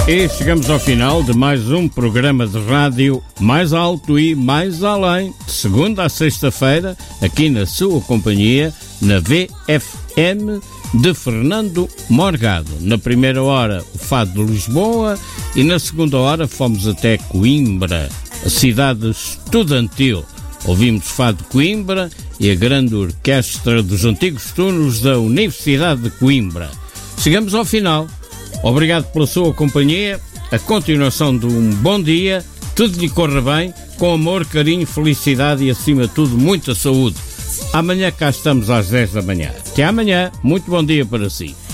E chegamos ao final de mais um programa de rádio mais alto e mais além, de segunda a sexta-feira, aqui na sua companhia, na VFM de Fernando Morgado. Na primeira hora, o Fado de Lisboa, e na segunda hora fomos até Coimbra, a cidade estudantil. Ouvimos Fado de Coimbra e a grande orquestra dos antigos turnos da Universidade de Coimbra. Chegamos ao final. Obrigado pela sua companhia, a continuação de um bom dia, tudo lhe corra bem, com amor, carinho, felicidade e, acima de tudo, muita saúde. Amanhã cá estamos às 10 da manhã. Até amanhã, muito bom dia para si.